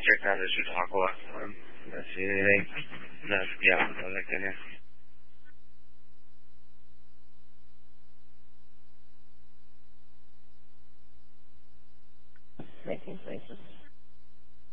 checked out the Chautauqua. Not seeing anything. No, yeah, I looked in here. Making places.